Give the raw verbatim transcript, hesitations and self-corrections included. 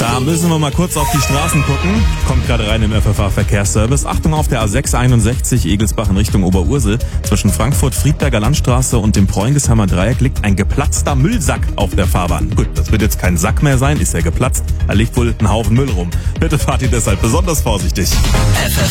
Da müssen wir mal kurz auf die Straßen gucken. Kommt gerade rein im F F H-Verkehrsservice. Achtung auf der A sechs einundsechzig Egelsbach in Richtung Oberursel. Zwischen Frankfurt, Friedberger Landstraße und dem Preungesheimer Dreieck liegt ein geplatzter Müllsack auf der Fahrbahn. Gut, das wird jetzt kein Sack mehr sein, ist ja geplatzt. Da liegt wohl ein Haufen Müll rum. Bitte fahrt ihr deshalb besonders vorsichtig. F F